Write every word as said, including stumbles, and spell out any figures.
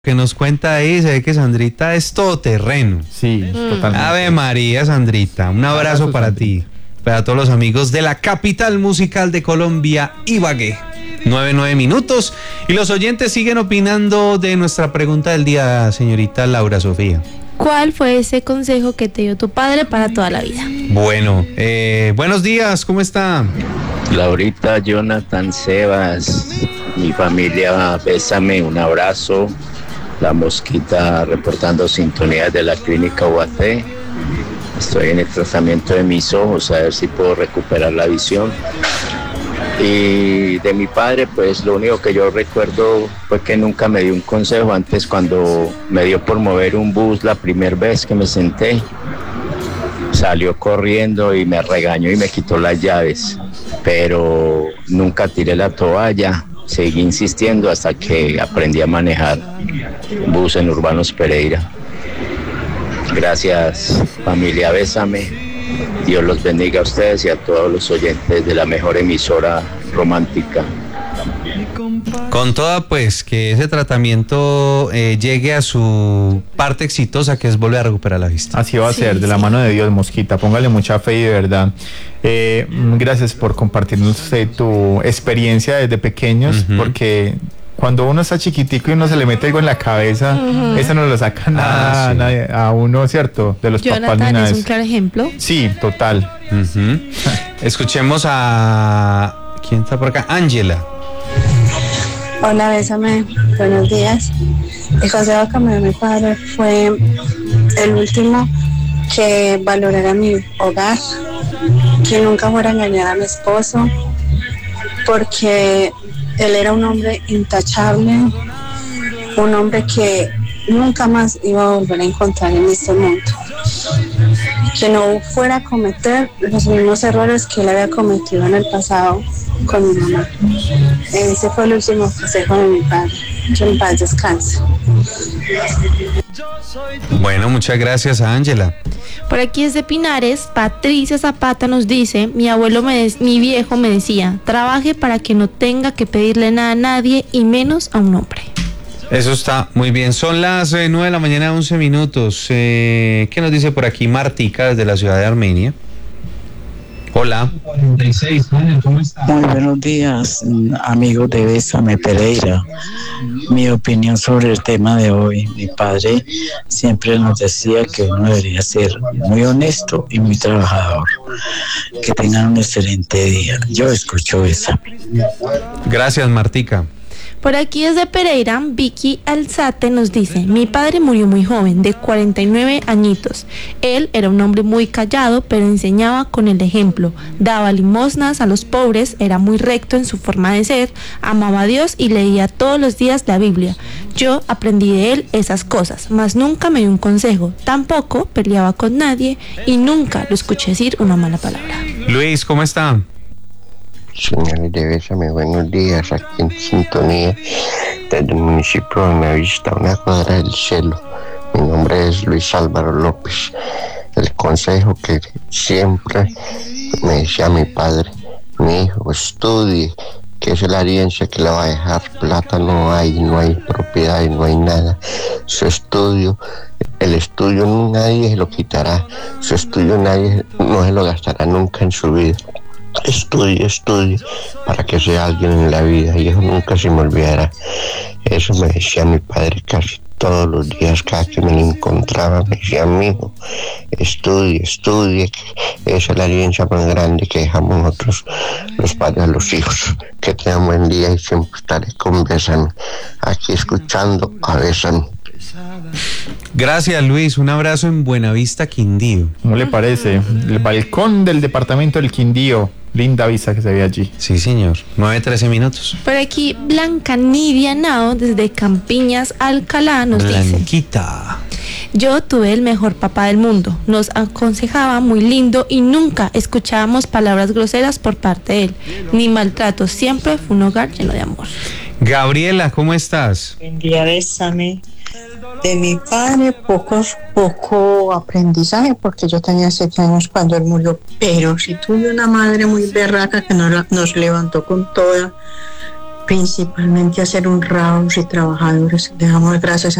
Que nos cuenta ahí, se ve que Sandrita es todoterreno. Sí, mm. totalmente. Ave María, Sandrita, un abrazo, abrazo para Sandrita. ti, para todos los amigos de la capital musical de Colombia, Ibagué. Nueve, nueve minutos, y los oyentes siguen opinando de nuestra pregunta del día, señorita Laura Sofía. ¿Cuál fue ese consejo que te dio tu padre para toda la vida? Bueno, eh, buenos días, ¿cómo está? Laurita, Jonathan, Sebas, mi familia, bésame, un abrazo. La Mosquita reportando sintonías de la clínica U A T. Estoy en el tratamiento de mis ojos, a ver si puedo recuperar la visión. Y de mi padre, pues lo único que yo recuerdo fue que nunca me dio un consejo. Antes, cuando me dio por mover un bus la primera vez que me senté, salió corriendo y me regañó y me quitó las llaves. Pero nunca tiré la toalla. Seguí insistiendo hasta que aprendí a manejar bus en Urbanos Pereira. Gracias, familia, bésame. Dios los bendiga a ustedes y a todos los oyentes de la mejor emisora romántica. Con toda, pues, que ese tratamiento eh, llegue a su parte exitosa, que es volver a recuperar la vista. Así va a sí, ser, de sí. la mano de Dios, Mosquita. Póngale mucha fe y de verdad. Eh, gracias por compartirnos eh, tu experiencia desde pequeños, uh-huh. porque cuando uno está chiquitico y uno se le mete algo en la cabeza, uh-huh. eso no lo saca nada, ah, sí. nadie, a uno, ¿cierto? De los Jonathan papás ni nada. ¿Es un claro ejemplo? Sí, total. Uh-huh. Escuchemos a... ¿Quién está por acá? Ángela. Hola, bésame, buenos días. El consejo que me dio mi padre fue el último, que valorara mi hogar, que nunca fuera a engañar a mi esposo, porque él era un hombre intachable, un hombre que nunca más iba a volver a encontrar en este mundo, que no fuera a cometer los mismos errores que él había cometido en el pasado con mi mamá. Ese fue el último consejo de mi padre. Que en paz descanse. Bueno, muchas gracias a Ángela. Por aquí desde Pinares, Patricia Zapata nos dice: mi abuelo, me de- mi viejo me decía, trabaje para que no tenga que pedirle nada a nadie y menos a un hombre. Eso está muy bien. Son las eh, nueve de la mañana, once minutos. Eh, ¿Qué nos dice por aquí Martica desde la ciudad de Armenia? Hola. Muy buenos días, amigos de Bésame Pereira. Mi opinión sobre el tema de hoy. Mi padre siempre nos decía que uno debería ser muy honesto y muy trabajador. Que tengan un excelente día. Yo escucho Bésame. Gracias, Martica. Por aquí desde Pereira, Vicky Alzate nos dice: mi padre murió muy joven, de cuarenta y nueve añitos. Él era un hombre muy callado, pero enseñaba con el ejemplo. Daba limosnas a los pobres, era muy recto en su forma de ser, amaba a Dios y leía todos los días la Biblia. Yo aprendí de él esas cosas, mas nunca me dio un consejo. Tampoco peleaba con nadie y nunca lo escuché decir una mala palabra. Luis, ¿cómo está? Señores de Bésame, buenos días, aquí en sintonía desde el municipio de Buenavista, una cuadra del cielo. Mi nombre es Luis Álvaro López. El consejo que siempre me decía mi padre: mi hijo, estudie, que es la herencia que le va a dejar. Plata no hay, no hay propiedad y no hay nada. Su estudio, el estudio nadie se lo quitará, su estudio nadie no se lo gastará nunca en su vida. Estudie, estudie para que sea alguien en la vida, y eso nunca se me olvidará. Eso me decía mi padre casi todos los días, cada que me lo encontraba me decía: mi hijo, estudie, estudie, que esa es la herencia más grande que dejamos nosotros los padres a los hijos. Que tengan buen día y siempre estaré con Bésame, aquí escuchando a Bésame. Gracias, Luis. Un abrazo en Buenavista, Quindío. ¿Cómo le parece? El balcón del departamento del Quindío. Linda vista que se ve allí. Sí, señor. nueve, trece minutos. Por aquí Blanca Nidia Nao desde Campiñas, Alcalá nos Blanquita. dice: yo tuve el mejor papá del mundo, nos aconsejaba muy lindo y nunca escuchábamos palabras groseras por parte de él, ni maltrato, siempre fue un hogar lleno de amor. Gabriela, ¿cómo estás? Buen día, Bésame. De mi padre poco, poco aprendizaje, porque yo tenía siete años cuando él murió, pero sí tuve una madre muy berraca que nos, nos levantó con toda, principalmente a ser honrados y trabajadores. Le damos gracias a